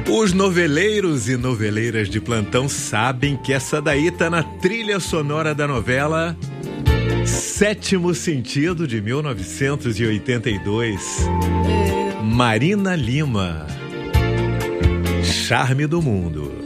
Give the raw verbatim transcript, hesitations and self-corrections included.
Os noveleiros e noveleiras de plantão sabem que essa daí tá na trilha sonora da novela Sétimo Sentido, de mil novecentos e oitenta e dois. Marina Lima, Charme do Mundo.